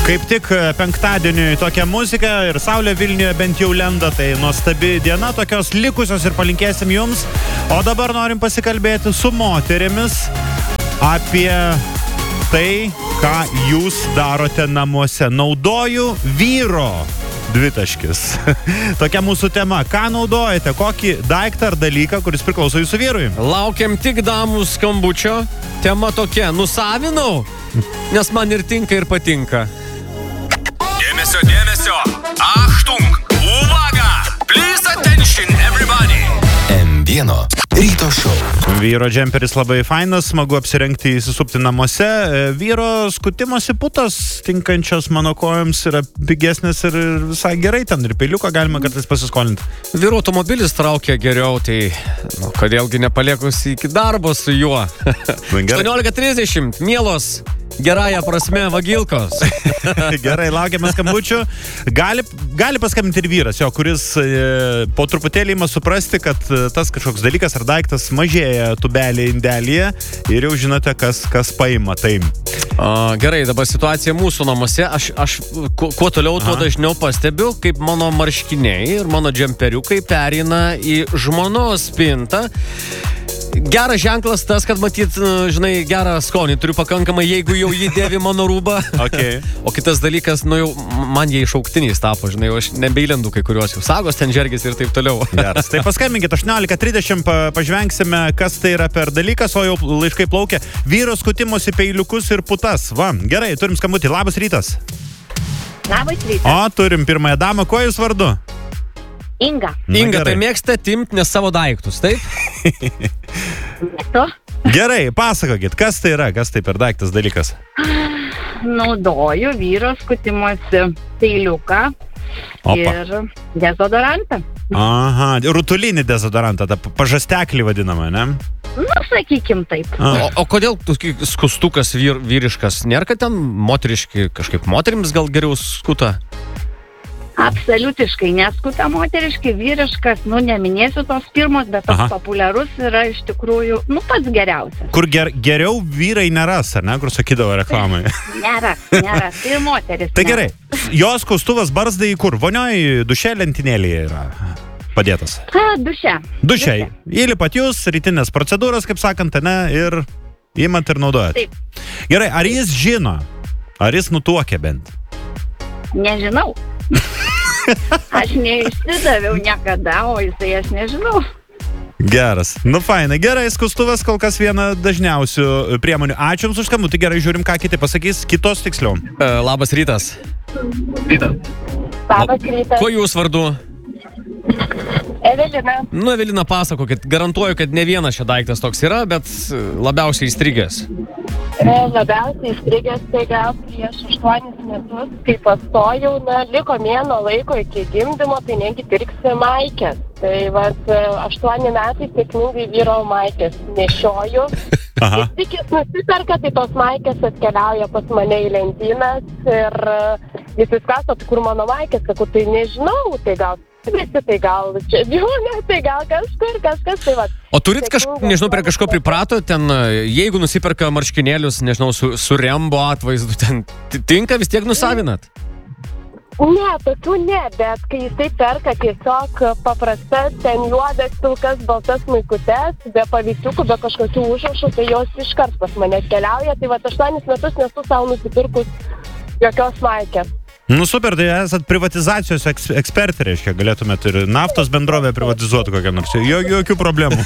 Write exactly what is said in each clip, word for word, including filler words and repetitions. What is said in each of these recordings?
Kaip tik penktadienį tokia muzika ir saulė Vilniuje bent jau lenda, tai nuostabi diena, tokios likusios ir palinkėsim jums. O dabar norim pasikalbėti su moterimis apie tai, ką jūs darote namuose. Naudoju vyro dvitaškis. Tokia mūsų tema. Ką naudojate? Kokį daiktą ar dalyką, kuris priklauso jūsų vyrui? Laukiam tik damų skambučio. Tema tokia. Nusavinau, nes man ir tinka ir patinka. Dėmesio, dėmesio. Achtung, uvaga. Please attention everybody. M vienas ryto šou. Vyro džemperis labai fainas, smagu apsirengti, įsisupti namuose. Vyro skutimosi putos tinkančios mano kojoms yra pigesnės ir visai gerai ten. Ir peiliuką galima kartais pasiskolinti. Vyro automobilis traukia geriau, tai nu, kodėlgi nepaliekus iki darbo su juo. aštuoniolika trisdešimt, mielos, gerąją prasme vagilkos. Gerai, laukiame skambučių. Gali, gali paskambinti ir vyras, jo, kuris e, po truputėlį ima suprasti, kad tas kažkoks dalykas ar daiktas mažėja tubelė indelyje ir jau žinote, kas, kas paima. Tai. A, gerai, dabar situacija mūsų namuose. Aš, aš kuo, kuo toliau, tuo dažniau pastebiu, kaip mano marškiniai ir mano džemperiukai pereina į žmonos spintą. Geras ženklas tas, kad matyt, žinai, gerą skonį turiu pakankamai, jeigu jau jį dėvi mano rūbą. Okay. O kitas dalykas, nu jau man jie šauktiniais tapo, žinai, aš nebeilendu kai kuriuos jau sagos, ten žergis ir taip toliau. Geras. Tai paskambinkit aštuoniolika trisdešimt, pažvengsime, kas tai yra per dalykas, o jau laiškai plaukia. Vyro skutimosi peiliukus ir putas. Va, gerai, turim skambutį. Labas rytas. Labas rytas. O, turim pirmąją damą. Kuo jūs vardu? Inga. Na, Inga, gerai. tai mėgsta timt ne savo daiktus, taip? Tu? Gerai, pasakokit, kas tai yra, kas tai per daiktas dalykas? Naudoju vyro skutimosi peiliuką Opa. ir dezodorantą. Aha, rutulinį dezodorantą, tą pažasteklį vadinamą, ne? Nu, sakykim taip. O, o kodėl skustukas vyr, vyriškas? Nėra, kad ten moteriški, kažkaip moterims gal geriau skuta? Absoliutiškai neskuta moteriškai, vyriškas, nu, neminėsiu tos pirmos, bet tas Aha. populiarus yra iš tikrųjų, nu, pats geriausias. Kur ger, geriau vyrai neras, ar ne, kur sakydavo reklamai? Nėra, nėra. Tai ir moteris. Tai gerai, jos kaustuvas barzdai kur? Vonioj duše lentinėlėje yra padėtas. A, duše. Dušiai. Įlipat jūs, rytinės procedūros, kaip sakant, ne, ir įmat ir naudojat. Taip. Gerai, ar jis žino? Ar jis nutuokė bent? Nežinau. Aš neišsidaviau niekada, o jisai aš nežinau. Geras. Nu, fainai. Gerai, skustuvas kol kas viena dažniausių priemonių. Ačiū jums už skambutį. Gerai, žiūrim, ką kiti pasakys. Kitos tiksliau. E, labas rytas. Labas rytas. Kuo jūs vardu? Evelina. Nu, Evelina, pasakokit. Garantuoju, kad ne vienas čia daiktas toks yra, bet labiausiai įstrigęs. Labiausiai įstrigęs tai gal prieš aštuonis metus, kai pastojau, na, liko mėno laiko iki gimdymo, tai negi pirksi maikės. Tai vat aštuoni metai sėkmingai vyro maikės nešioju. Aha. Tik jis nusiperka, tai tos maikės atkeliauja pas mane į lentynas ir jis įskasto, kur mano maikės, sakau, tai nežinau, tai gal visi, tai gal čia džiūnė, tai gal kažkur, kažkas, tai va. O turit kažko, nežinau, prie kažko priprato, ten, jeigu nusiperka marškinėlius, nežinau, su, su Rembo atvaizdu, ten tinka, vis tiek nusavinat? Ne, tokių ne, bet kai jisai perka tiesiog paprastas, ten juodas, pilkas, baltas maikutes, be pavyzdžiukų, be kažkokių užrašų, tai jos iškart pas mane keliauja, tai va aštuonis metus nesu savo nusipirkus jokios maikės. Nu super, tai esat privatizacijos eks, ekspertė, reiškia, galėtumėt ir naftos bendrovę privatizuoti kokią nors. Jo, jokių problemų.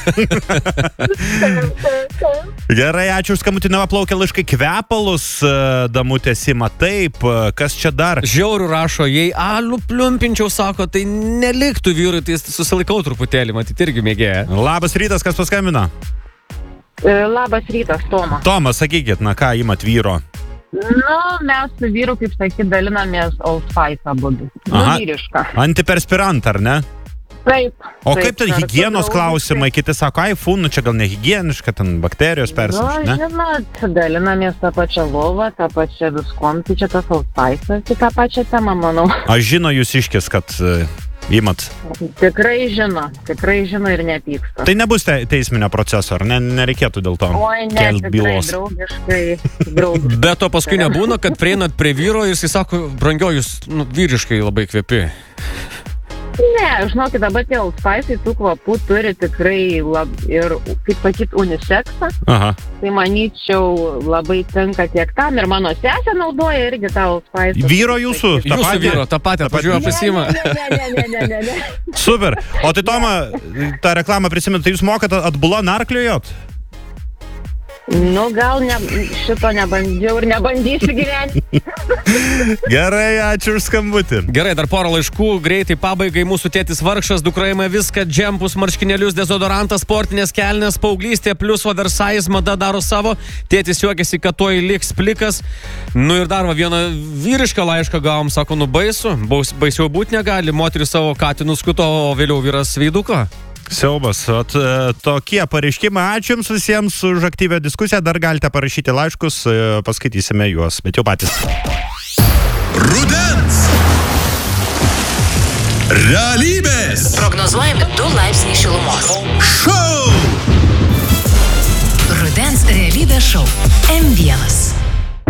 Gerai, ačiū už skambutį. Nevaplaukia laiškai kvepalus, damutės ima. Taip, kas čia dar? Žiaurių rašo, jei alų pliumpinčiau, sako, tai neliktų vyrui, tai susilaikau truputėlį, matyt, irgi mėgėja. Labas rytas, kas paskambina? Labas rytas, Toma. Tomas, sakykit, na ką imat vyro? Nu, mes su vyru, kaip sakyt, dalinamės Old Spice abudu. Nu, vyrišką. Antiperspirant, ar ne? Taip. O taip, kaip ten higienos klausimai? Kiti sako, ai, fū, nu čia gal nehigieniška, ten bakterijos persiš, ne? Nu, žinot, dalinamės tą pačią lovą, tą pačią viskom, tai čia tas Old Spice, tai tą pačią temą, manau. Aš žino jūs iškis, kad Įmat. Tikrai žino, tikrai žino ir nepyksta. Tai nebus te, teisminio proceso, ar ne, nereikėtų dėl to Oi, ne, kelt tikrai bylos. draugiškai, draugiškai. Bet to paskui nebūna, kad prieinat prie vyro ir jis sako, brangio, jūs nu, vyriškai labai kvepi. Ne, žinokit, dabar tie Old Spice tų kvapų turi tikrai lab, ir, kaip sakyt, uniseksą. Aha. Tai manyčiau labai tinka tiek tam ir mano sesė naudoja irgi tą Old Spice. Vyro jūsų? Ta Jūsų patį? vyro, tą patį, atvažiuoja pasima. Ne, ne, ne, ne, ne, ne, ne. Super. O tai Toma, tą reklamą prisimint, tai jūs mokat atbula narkliojot? Nu, gal ne, šito nebandžiau ir nebandysiu gyventi. Gerai, ačiū už skambutį. Gerai, dar porą laiškų, greitai pabaigai mūsų tėtis vargšas, dukra ima viską, džempus, marškinėlius, dezodorantas, sportinės kelnes, paauglystė, plus oversize, mada daro savo, tėtis juokiasi, kad tuoj liks plikas. Nu ir dar va, vieną vyrišką laišką gavom, sako, nu baisu, baus, baisiau būti negali, moteris savo katinus skuto, o vėliau vyras veiduką. Siaubas. Ot, tokie pareiškimai. Ačiū jums visiems už aktyvią diskusiją. Dar galite parašyti laiškus, paskaitysime juos, bet jau patys. Rudens realybės Prognozuojami du laipsniai šilumos. šou. Rudens realybės šou M vienas.